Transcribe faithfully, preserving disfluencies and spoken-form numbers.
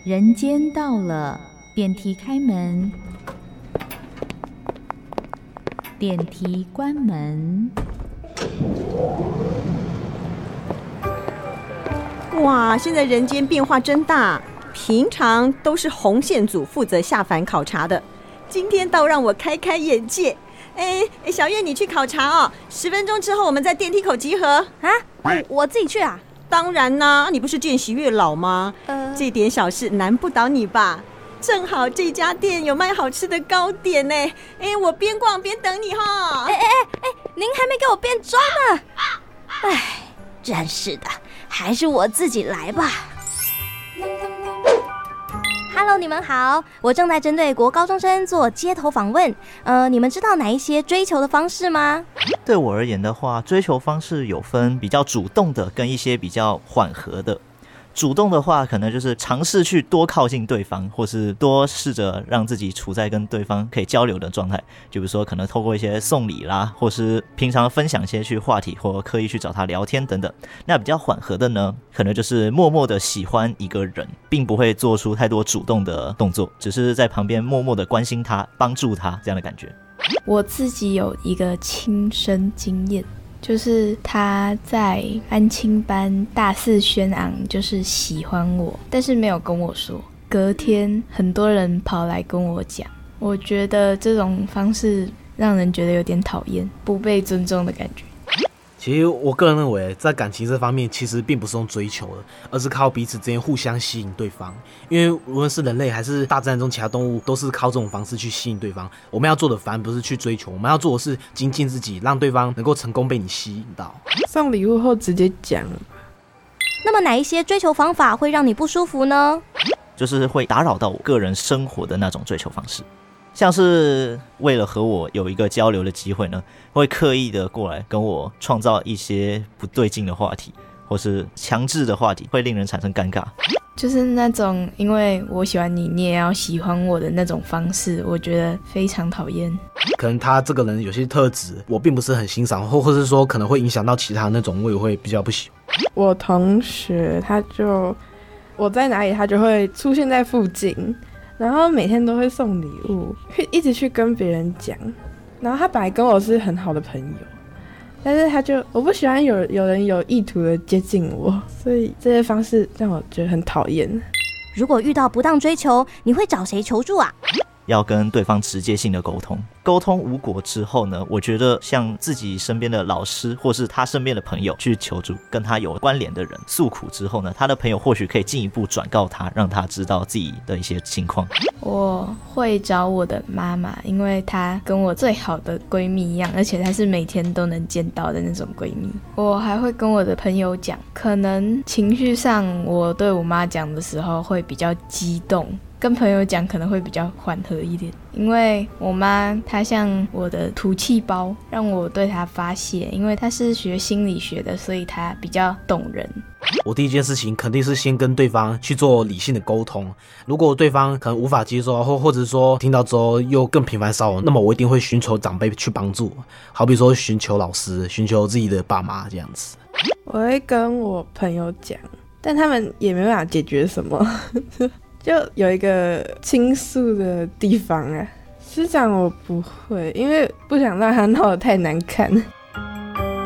人间到了，电梯开门，电梯关门。 哇，现在人间变化真大，平常都是红线组负责下凡考察的，今天倒让我开开眼界。哎，小月你去考察哦，十分钟之后我们在电梯口集合啊。我, 我自己去啊？ 当然啦，你不是见习月老吗？ 呃， 这点小事难不倒你吧？正好这家店有卖好吃的糕点呢。哎，我边逛边等你哈。 哎哎哎哎，您还没给我变装呢。哎，真是的，还是我自己来吧。Hello， 你们好，我正在针对国高中生做街头访问。呃，你们知道哪一些追求的方式吗？ 对我而言的话，追求方式有分比较主动的跟一些比较缓和的。主动的话，可能就是尝试去多靠近对方，或是多试着让自己处在跟对方可以交流的状态。就比如说，可能透过一些送礼啦，或是平常分享一些去话题，或刻意去找他聊天等等。那比较缓和的呢，可能就是默默的喜欢一个人，并不会做出太多主动的动作，只是在旁边默默的关心他、帮助他这样的感觉。 我自己有一个亲身经验。就是他在安亲班大肆宣昂就是喜欢我，但是没有跟我说，隔天很多人跑来跟我讲，我觉得这种方式让人觉得有点讨厌，不被尊重的感觉。 其实我个人认为，在感情这方面，其实并不是用追求的，而是靠彼此之间互相吸引对方。因为无论是人类还是大自然中其他动物，都是靠这种方式去吸引对方。我们要做的反而不是去追求，我们要做的是精进自己，让对方能够成功被你吸引到。 送礼物后直接讲。 那么哪一些追求方法会让你不舒服呢？ 就是会打扰到我个人生活的那种追求方式。像是为了和我有一个交流的机会呢，会刻意的过来跟我创造一些不对劲的话题，或是强制的话题，会令人产生尴尬。 就是那种因为我喜欢你，你也要喜欢我的那种方式，我觉得非常讨厌。 可能他这个人有些特质，我并不是很欣赏，或或是说可能会影响到其他那种，我也会比较不喜欢。 我同学他就我在哪里，他就会出现在附近。然后每天都会送礼物，会一直去跟别人讲。然后他本来跟我是很好的朋友，但是他就我不喜欢有有人有意图的接近我，所以这些方式让我觉得很讨厌。 如果遇到不当追求，你会找谁求助啊？ 要跟对方直接性的沟通，沟通无果之后呢，我觉得像自己身边的老师或是他身边的朋友去求助，跟他有关联的人诉苦之后呢，他的朋友或许可以进一步转告他，让他知道自己的一些情况。 我会找我的妈妈，因为她跟我最好的闺蜜一样，而且她是每天都能见到的那种闺蜜。我还会跟我的朋友讲，可能情绪上我对我妈讲的时候会比较激动，跟朋友讲可能会比较缓和一点，因为我妈她像我的吐气包，让我对她发泄，因为她是学心理学的，所以她比较懂人。 我第一件事情肯定是先跟对方去做理性的沟通，如果对方可能无法接受，或或者说听到之后又更频繁骚扰，那么我一定会寻求长辈去帮助，好比说寻求老师，寻求自己的爸妈这样子。 我会跟我朋友讲，但他们也没办法解决什么就有一个倾诉的地方啊。师长我不会，因为不想让他闹得太难看。